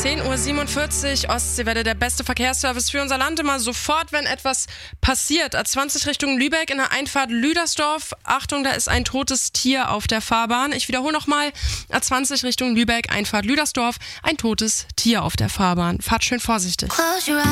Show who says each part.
Speaker 1: 10:47 Uhr, Ostseewelle, der beste Verkehrsservice für unser Land. Immer sofort, wenn etwas passiert. A20 Richtung Lübeck in der Einfahrt Lüdersdorf. Achtung, da ist ein totes Tier auf der Fahrbahn. Ich wiederhole nochmal. A20 Richtung Lübeck, Einfahrt Lüdersdorf. Ein totes Tier auf der Fahrbahn. Fahrt schön vorsichtig.